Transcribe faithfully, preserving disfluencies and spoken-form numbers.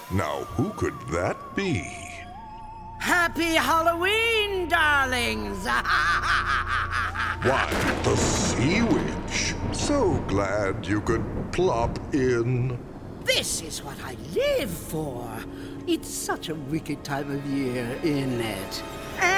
Now, who could that be? Happy Halloween, darlings! Why, the Sea Witch. So glad you could plop in. This is what I live for. It's such a wicked time of year, isn't it?